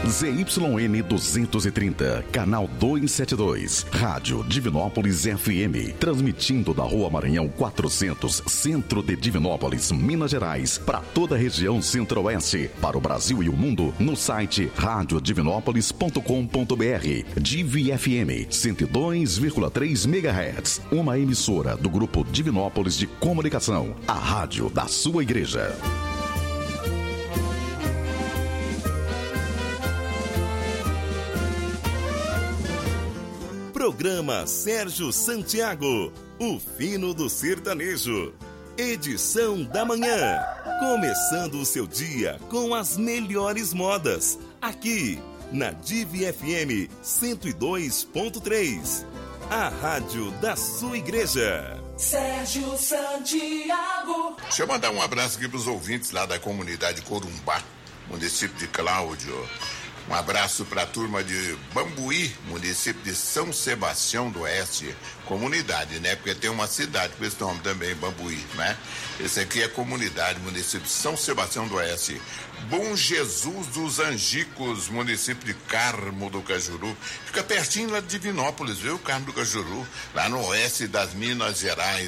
ZYN 230, canal 272, Rádio Divinópolis FM, transmitindo da Rua Maranhão 400, centro de Divinópolis, Minas Gerais, para toda a região centro-oeste, para o Brasil e o mundo, no site radiodivinópolis.com.br. Divi FM 102,3 MHz, uma emissora do Grupo Divinópolis de Comunicação, a rádio da sua igreja. Programa Sérgio Santiago, o fino do sertanejo. Edição da manhã. Começando o seu dia com as melhores modas. Aqui, na Divi FM 102.3. A rádio da sua igreja. Sérgio Santiago. Deixa eu mandar um abraço aqui para os ouvintes lá da comunidade Corumbá, município de Cláudio. Um abraço para a turma de Bambuí, município de São Sebastião do Oeste, comunidade, né? Porque tem uma cidade com esse nome também, Bambuí, né? Esse aqui é comunidade, município de São Sebastião do Oeste. Bom Jesus dos Angicos, município de Carmo do Cajuru. Fica pertinho lá de Divinópolis, viu? Carmo do Cajuru, lá no oeste das Minas Gerais.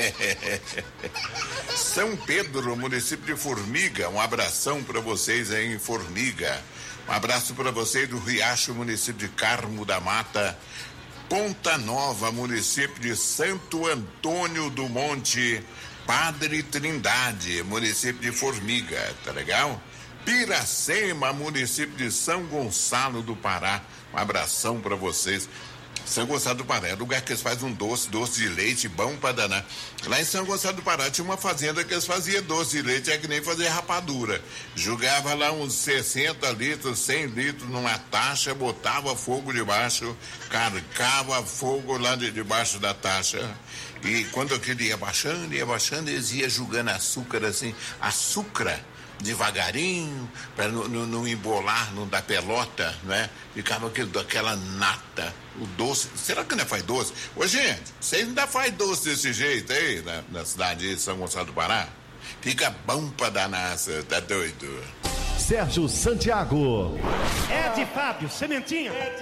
São Pedro, município de Formiga. Um abração para vocês aí em Formiga. Um abraço para vocês do Riacho, município de Carmo da Mata. Ponta Nova, município de Santo Antônio do Monte. Padre Trindade, município de Formiga, tá legal? Piracema, município de São Gonçalo do Pará. Um abração para vocês. São Gonçalo do Pará é lugar que eles fazem um doce de leite bom pra danar. Lá em São Gonçalo do Pará tinha uma fazenda que eles faziam doce de leite, é que nem fazer rapadura. Jogava lá uns 60 litros, 100 litros numa taxa, botava fogo debaixo, carcava fogo lá debaixo da taxa. E quando aquele ia baixando, eles iam jogando açúcar assim, açúcar devagarinho, para não embolar, não dar pelota, né? Ficava aquela nata, o doce. Será que ainda faz doce? Ô, gente, vocês ainda faz doce desse jeito aí, na cidade de São Gonçalo do Pará? Fica bom pra danar, tá doido? Sérgio Santiago. Ed Fábio, Sementinha.